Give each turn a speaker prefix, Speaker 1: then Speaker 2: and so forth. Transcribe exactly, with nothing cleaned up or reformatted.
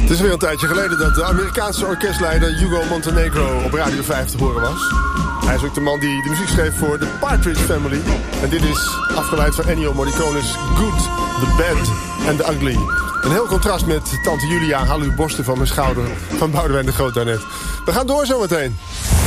Speaker 1: Het is weer een tijdje geleden dat de Amerikaanse orkestleider Hugo Montenegro op Radio vijf te horen was. Hij is ook de man die de muziek schreef voor The Partridge Family. En dit is afgeleid van Ennio Morricone's Good, The Bad and The Ugly. Een heel contrast met tante Julia, haal uw borsten van mijn schouder, van Boudewijn de Groot daarnet. We gaan door zometeen.